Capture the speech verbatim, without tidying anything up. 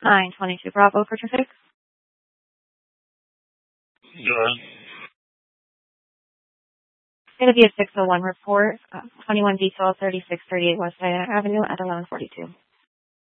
nine twenty-two Bravo for traffic. Good. It'll be a six oh one report, uh, twenty-one detail, thirty-six thirty-eight West Diana Avenue at eleven forty-two.